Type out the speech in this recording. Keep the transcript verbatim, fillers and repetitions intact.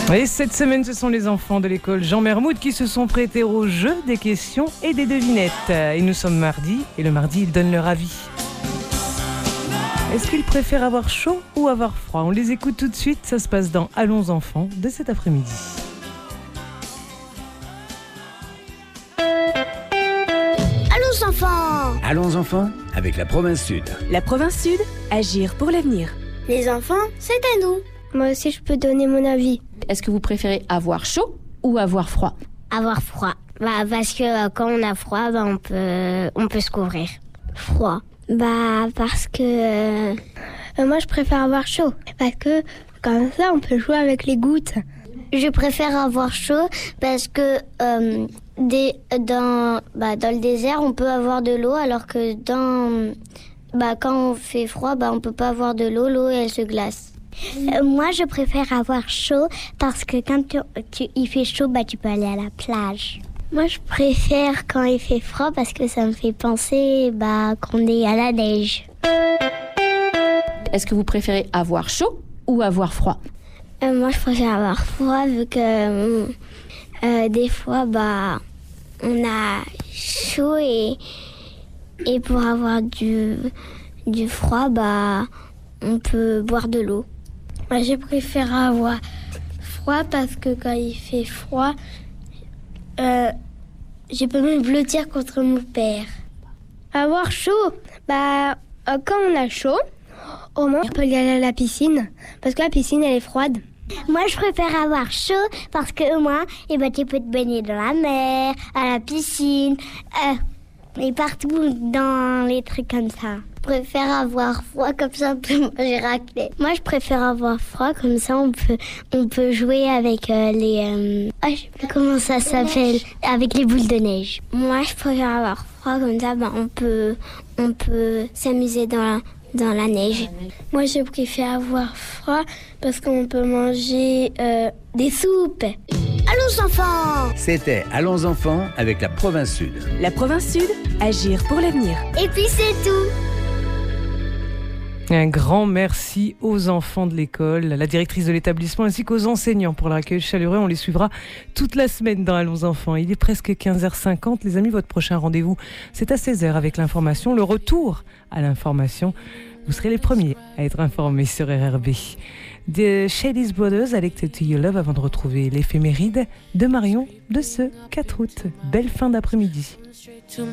Et cette semaine, ce sont les enfants de l'école Jean Mermoud qui se sont prêtés au jeu des questions et des devinettes. Et nous sommes mardi, et le mardi, ils donnent leur avis. Est-ce qu'ils préfèrent avoir chaud ou avoir froid? On les écoute tout de suite, ça se passe dans Allons enfants de cet après-midi. Allons enfants! Allons enfants avec la province Sud. La province Sud, agir pour l'avenir. Les enfants, c'est à nous. Moi aussi, je peux donner mon avis. Est-ce que vous préférez avoir chaud ou avoir froid? Avoir froid. Bah, parce que euh, quand on a froid, bah, on peut, on peut se couvrir. Froid. Bah, parce que... Euh, euh, moi, je préfère avoir chaud. Parce que, comme ça, on peut jouer avec les gouttes. Je préfère avoir chaud parce que euh, des, dans, bah, dans le désert, on peut avoir de l'eau, alors que dans, bah, quand on fait froid, bah, on peut pas avoir de l'eau. L'eau, elle se glace. Euh, moi, je préfère avoir chaud parce que quand tu, tu, il fait chaud, bah, tu peux aller à la plage. Moi, je préfère quand il fait froid parce que ça me fait penser bah, qu'on est à la neige. Est-ce que vous préférez avoir chaud ou avoir froid? euh, Moi, je préfère avoir froid vu que euh, des fois, bah, on a chaud et, et pour avoir du, du froid, bah, on peut boire de l'eau. Moi, je préfère avoir froid parce que quand il fait froid, euh, je peux me blottir contre mon père. Avoir chaud, bah, euh, quand on a chaud, au moins on peut y aller à la piscine parce que la piscine elle est froide. Moi, je préfère avoir chaud parce que au moins, eh ben, tu peux te baigner dans la mer, à la piscine, euh, et partout dans les trucs comme ça. Je préfère avoir froid, comme ça on peut manger raclette. Moi, je préfère avoir froid, comme ça on peut, on peut jouer avec euh, les... Euh... Ah, je sais plus comment ça s'appelle, avec les boules de neige. Moi, je préfère avoir froid, comme ça bah, on peut, on peut s'amuser dans la, dans la neige. Moi, je préfère avoir froid parce qu'on peut manger euh, des soupes. Allons enfants! C'était Allons enfants avec la province Sud. La province Sud, agir pour l'avenir. Et puis c'est tout! Un grand merci aux enfants de l'école, la directrice de l'établissement ainsi qu'aux enseignants pour l'accueil chaleureux. On les suivra toute la semaine dans Allons enfants. Il est presque quinze heures cinquante. Les amis, votre prochain rendez-vous, c'est à seize heures avec l'information. Le retour à l'information. Vous serez les premiers à être informés sur R R B. The Shady's Brothers, Addicted to Your Love, avant de retrouver l'éphéméride de Marion de ce quatre août. Belle fin d'après-midi.